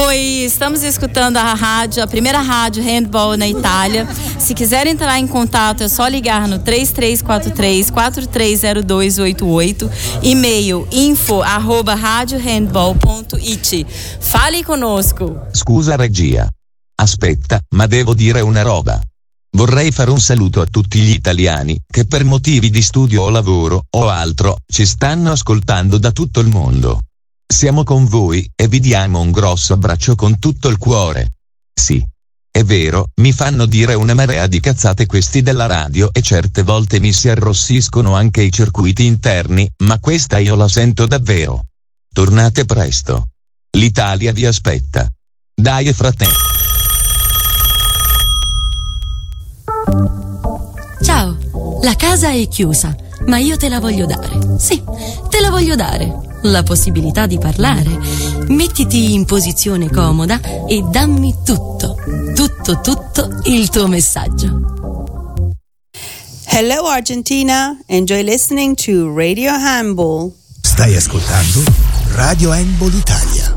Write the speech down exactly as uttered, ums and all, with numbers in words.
Oi, estamos escutando a rádio, a primeira rádio handball na Itália. Se quiser entrar em contato, é só ligar no três três quatro três, quatro três zero dois oito oito, e-mail info arroba radiohandball ponto it. Fale conosco. Scusa regia. Aspetta, ma devo dire una roba. Vorrei fare un saluto a tutti gli italiani che per motivi di studio o lavoro o altro ci stanno ascoltando da tutto il mondo. Siamo con voi e vi diamo un grosso abbraccio con tutto il cuore. Sì, è vero, mi fanno dire una marea di cazzate questi della radio e certe volte mi si arrossiscono anche i circuiti interni, ma questa io la sento davvero. Tornate presto. L'Italia vi aspetta. Dai fratelli. Ciao, la casa è chiusa, ma io te la voglio dare. Sì, te la voglio dare. La possibilità di parlare. Mettiti in posizione comoda e dammi tutto, tutto, tutto il tuo messaggio. Hello Argentina, enjoy listening to Radio Handball. Stai ascoltando Radio Handball Italia.